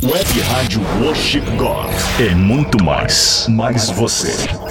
Web Rádio Worship God. É muito mais você.